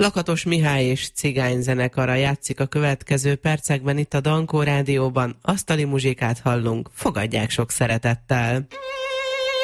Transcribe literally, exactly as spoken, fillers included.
Lakatos Mihály és Cigány zenekara játszik a következő percekben itt a Dankó Rádióban. Asztali muzsikát hallunk, fogadják sok szeretettel!